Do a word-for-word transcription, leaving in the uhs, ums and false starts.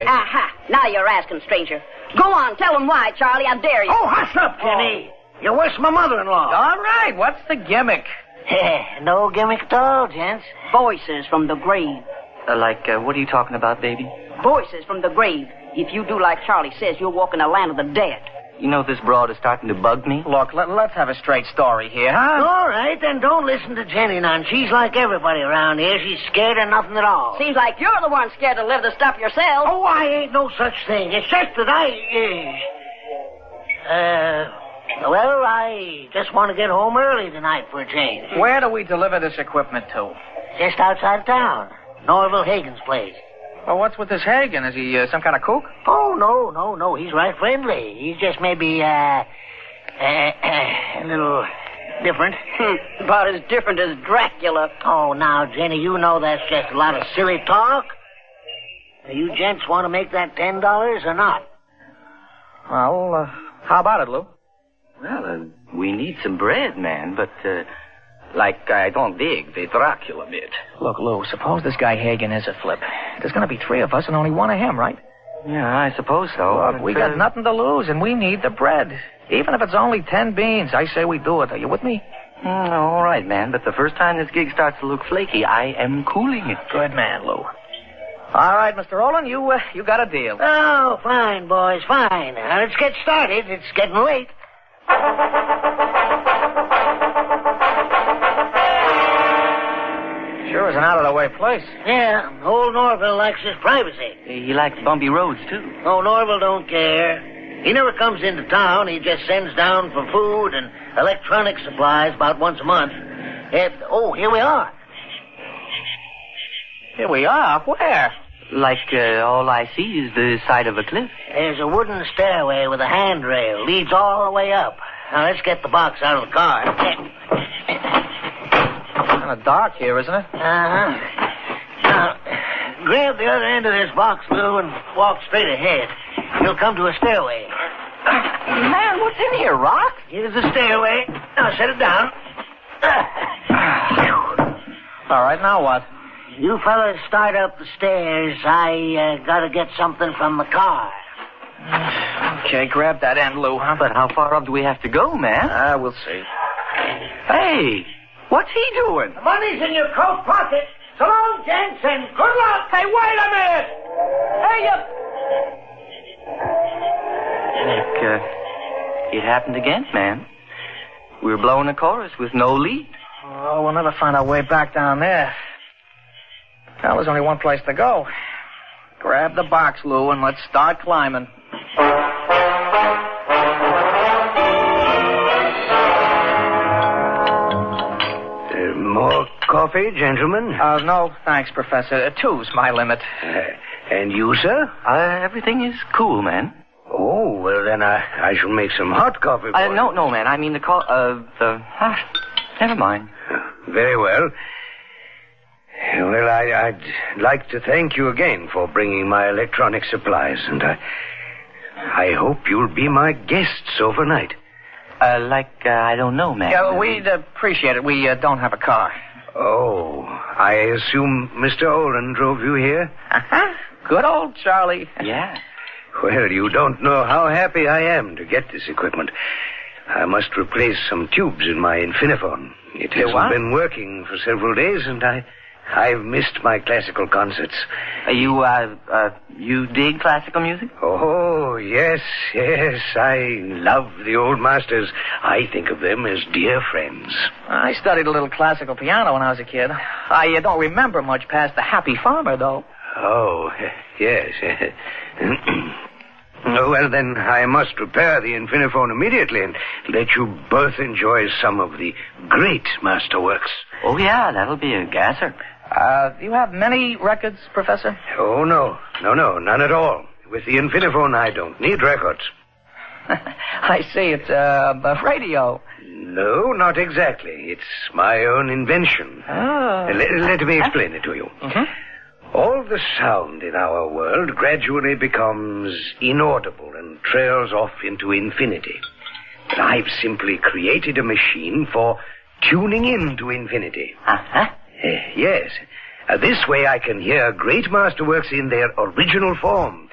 Aha! Now you're asking, stranger. Go on, tell them why, Charlie. I dare you. Oh, hush up, Jenny. Oh. You're worse than my mother-in-law. All right, what's the gimmick? No gimmick at all, gents. Voices from the grave. Uh, like, uh, what are you talking about, baby? Voices from the grave. If you do like Charlie says, you'll walk in the land of the dead. You know this broad is starting to bug me. Look, let, let's have a straight story here, huh? All right, then don't listen to Jenny none. She's like everybody around here. She's scared of nothing at all. Seems like you're the one scared to live the stuff yourself. Oh, I ain't no such thing. It's just that I... Uh, uh, well, I just want to get home early tonight for a change. Where do we deliver this equipment to? Just outside of town. Norville Hagen's place. Well, what's with this Hagen? Is he uh, some kind of kook? Oh, no, no, no. He's right friendly. He's just maybe, uh, uh, uh a little different. About as different as Dracula. Oh, now, Jenny, you know that's just a lot of silly talk. You gents want to make that ten dollars or not? Well, uh, how about it, Lou? Well, uh, we need some bread, man, but, uh, like, I don't dig the Dracula bit. Look, Lou, suppose this guy Hagen is a flip. There's going to be three of us and only one of him, right? Yeah, I suppose so. Look, we got uh... nothing to lose, and we need the bread. Even if it's only ten beans, I say we do it. Are you with me? Mm, all right, man, but the first time this gig starts to look flaky, I am cooling it. Good man, Lou. All right, Mister Olin, you uh, you got a deal. Oh, fine, boys, fine. Now, let's get started. It's getting late. Sure is an out-of-the-way place. Yeah, old Norville likes his privacy. He likes bumpy roads, too. Oh, Norville don't care. He never comes into town. He just sends down for food and electronic supplies about once a month. And, oh, here we are. Here we are? Where? Like, uh, all I see is the side of a cliff. There's a wooden stairway with a handrail. Leads all the way up. Now, let's get the box out of the car. Kind of dark here, isn't it? Uh-huh. Now, grab the other end of this box, Lou, and walk straight ahead. You'll come to a stairway. Man, what's in here, Rock? Here's the stairway. Now, set it down. All right, now what? You fellas start up the stairs. I uh, gotta get something from the car. Okay, grab that end, Lou. Huh? But how far up do we have to go, man? Ah, uh, we'll see. Hey, what's he doing? The money's in your coat pocket. So long, gents, and good luck. Hey, wait a minute! Hey, you... Nick, uh, it happened again, man. We were blowing a chorus with no lead. Oh, we'll never find our way back down there. Well, there's only one place to go. Grab the box, Lou, and let's start climbing. Uh, more coffee, gentlemen? Uh, no, thanks, Professor. Uh, two's my limit. Uh, and you, sir? Uh, everything is cool, man. Oh, well, then I, I shall make some hot coffee for uh, you. No, no, man. I mean the call... Uh, the... Ah, never mind. Very well. Well, I, I'd like to thank you again for bringing my electronic supplies, and I, I hope you'll be my guests overnight. Uh, like, uh, I don't know, man. Yeah, we'd appreciate it. We uh, don't have a car. Oh, I assume Mister Olin drove you here? Uh-huh. Good old Charlie. Yeah. Well, you don't know how happy I am to get this equipment. I must replace some tubes in my Infiniphone. It hasn't what? been working for several days, and I... I've missed my classical concerts. Uh, you, uh, uh, you dig classical music? Oh, yes, yes. I love the old masters. I think of them as dear friends. I studied a little classical piano when I was a kid. I uh, don't remember much past the Happy Farmer, though. Oh, yes. Oh, well, then I must repair the Infiniphone immediately and let you both enjoy some of the great masterworks. Oh, yeah, that'll be a gasser. Uh, do you have many records, Professor? Oh, no. No, no, none at all. With the Infiniphone, I don't need records. I see. It's uh, a radio. No, not exactly. It's my own invention. Oh. Let, let me explain it to you. Mm-hmm. All the sound in our world gradually becomes inaudible and trails off into infinity. But I've simply created a machine for tuning in to infinity. Uh-huh. Uh, yes. Uh, this way I can hear great masterworks in their original form,